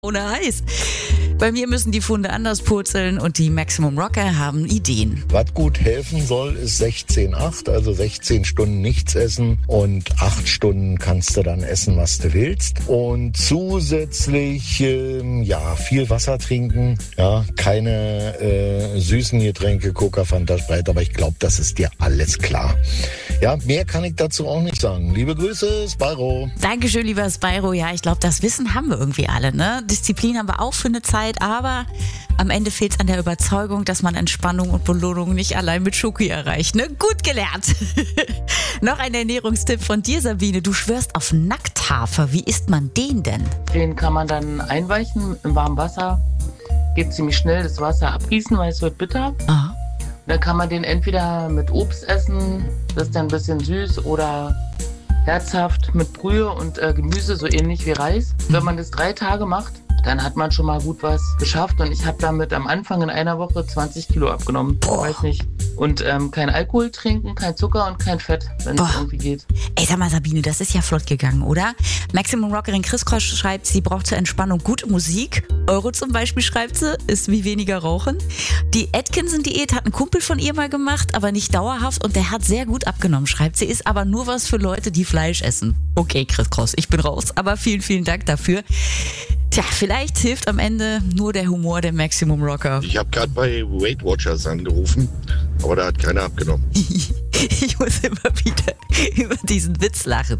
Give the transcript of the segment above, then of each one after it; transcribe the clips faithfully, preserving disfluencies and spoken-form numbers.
Ohne Eis. Bei mir müssen die Funde anders purzeln und die Maximum Rocker haben Ideen. Was gut helfen soll, ist sechzehn acht, also sechzehn Stunden nichts essen und acht Stunden kannst du dann essen, was du willst. Und zusätzlich, ähm, ja, viel Wasser trinken, ja, keine äh, süßen Getränke, Coca, Fanta, Sprite, aber ich glaube, das ist dir alles klar. Ja, mehr kann ich dazu auch nicht sagen. Liebe Grüße, Spyro. Dankeschön, lieber Spyro. Ja, ich glaube, das Wissen haben wir irgendwie alle, ne? Disziplin haben wir auch für eine Zeit, aber am Ende fehlt es an der Überzeugung, dass man Entspannung und Belohnung nicht allein mit Schoki erreicht, ne? Gut gelernt. Noch ein Ernährungstipp von dir, Sabine. Du schwörst auf Nackthafer. Wie isst man den denn? Den kann man dann einweichen im warmen Wasser. Geht ziemlich schnell das Wasser abgießen, weil es wird bitter. Aha. Dann kann man den entweder mit Obst essen, das ist dann ein bisschen süß, oder herzhaft mit Brühe und äh, Gemüse, so ähnlich wie Reis. Wenn man das drei Tage macht, dann hat man schon mal gut was geschafft. Und ich habe damit am Anfang in einer Woche zwanzig Kilo abgenommen. Boah. Weiß nicht. Und ähm, kein Alkohol trinken, kein Zucker und kein Fett, wenn es irgendwie geht. Ey, sag mal, Sabine, das ist ja flott gegangen, oder? Maximum Rockerin Chris Cross schreibt, sie braucht zur Entspannung gute Musik. Euro zum Beispiel, schreibt sie, ist wie weniger Rauchen. Die Atkinson-Diät hat ein Kumpel von ihr mal gemacht, aber nicht dauerhaft. Und der hat sehr gut abgenommen, schreibt sie. Ist aber nur was für Leute, die Fleisch essen. Okay, Chris Cross, ich bin raus. Aber vielen, vielen Dank dafür. Tja, vielleicht hilft am Ende nur der Humor der Maximum Rocker. Ich habe gerade bei Weight Watchers angerufen, aber da hat keiner abgenommen. Ich muss immer wieder über diesen Witz lachen.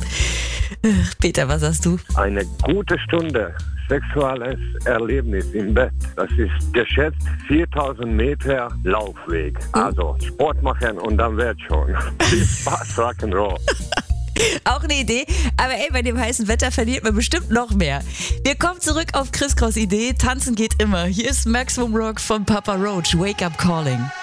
Peter, was hast du? Eine gute Stunde sexuelles Erlebnis im Bett. Das ist geschätzt viertausend Meter Laufweg. Also Sport machen und dann wird schon. Viel Spaß, Rock'n'Roll. Auch eine Idee, aber ey, bei dem heißen Wetter verliert man bestimmt noch mehr. Wir kommen zurück auf Chris Cross Idee. Tanzen geht immer. Hier ist Maximum Rock von Papa Roach. Wake Up Calling.